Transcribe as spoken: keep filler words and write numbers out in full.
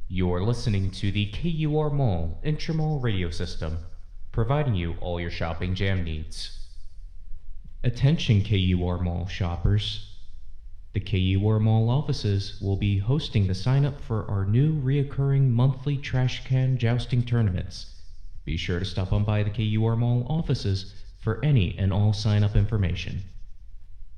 You're listening to the K U R Mall Intramall Radio System, providing you all your shopping jam needs. Attention K U R Mall shoppers. The K U R Mall offices will be hosting the sign up for our new reoccurring monthly trash can jousting tournaments. Be sure to stop on by the K U R Mall offices for any and all sign up information.